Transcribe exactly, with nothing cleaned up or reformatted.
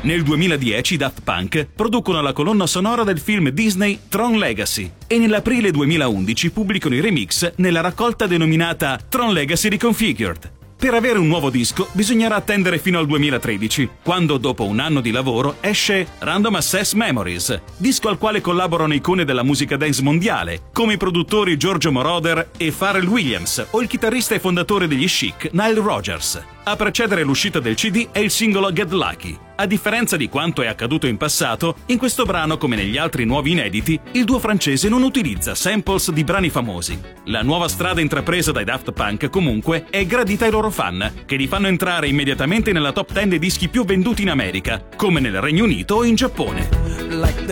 Nel duemiladieci i Daft Punk producono la colonna sonora del film Disney Tron Legacy e nell'aprile duemilaundici pubblicano i remix nella raccolta denominata Tron Legacy Reconfigured. Per avere un nuovo disco bisognerà attendere fino al duemilatredici, quando dopo un anno di lavoro esce Random Access Memories, disco al quale collaborano icone della musica dance mondiale, come i produttori Giorgio Moroder e Pharrell Williams o il chitarrista e fondatore degli Chic Nile Rodgers. A precedere l'uscita del C D è il singolo Get Lucky. A differenza di quanto è accaduto in passato, in questo brano, come negli altri nuovi inediti, il duo francese non utilizza samples di brani famosi. La nuova strada intrapresa dai Daft Punk, comunque, è gradita ai loro fan, che li fanno entrare immediatamente nella top dieci dei dischi più venduti in America, come nel Regno Unito o in Giappone. Like the